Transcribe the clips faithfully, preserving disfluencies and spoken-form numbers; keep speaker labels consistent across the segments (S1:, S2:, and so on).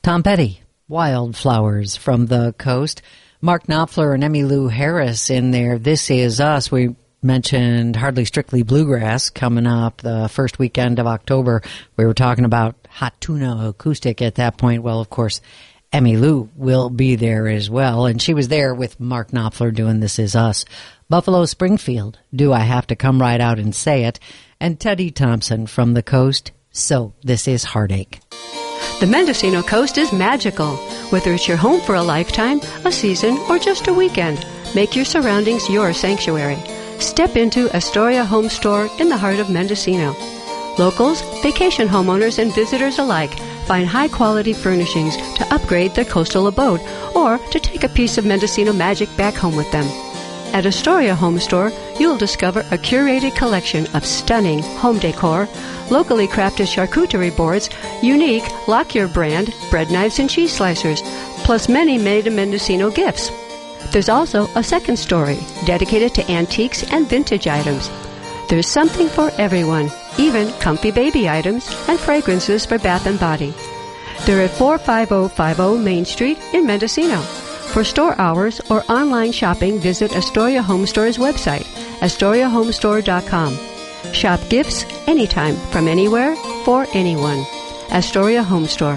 S1: Tom Petty, Wildflowers from the Coast. Mark Knopfler and Emmylou Harris in there. This Is Us. We mentioned Hardly Strictly Bluegrass coming up the first weekend of October. We were talking about Hot Tuna Acoustic at that point. Well, of course, Emmylou will be there as well. And she was there with Mark Knopfler doing This Is Us. Buffalo Springfield, Do I Have to Come Right Out and Say It? And Teddy Thompson from the Coast, So This Is Heartache.
S2: The Mendocino Coast is magical. Whether it's your home for a lifetime, a season, or just a weekend, make your surroundings your sanctuary. Step into Astoria Home Store in the heart of Mendocino. Locals, vacation homeowners, and visitors alike find high-quality furnishings to upgrade their coastal abode or to take a piece of Mendocino magic back home with them. At Astoria Home Store, you'll discover a curated collection of stunning home decor, locally crafted charcuterie boards, unique Lockyer brand bread knives and cheese slicers, plus many made-in-Mendocino gifts. There's also a second story dedicated to antiques and vintage items. There's something for everyone, even comfy baby items and fragrances for bath and body. They're at four five zero five zero Main Street in Mendocino. For store hours or online shopping, visit Astoria Home Store's website, astoria home store dot com. Shop gifts anytime, from anywhere, for anyone. Astoria Home Store.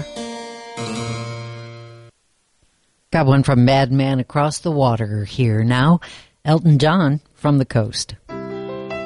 S1: Got one from Madman Across the Water here now. Elton John from the Coast.